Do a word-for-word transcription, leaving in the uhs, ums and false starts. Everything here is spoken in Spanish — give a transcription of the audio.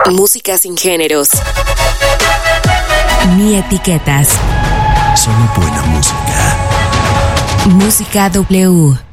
Música sin géneros ni etiquetas. Solo buena música. Música W.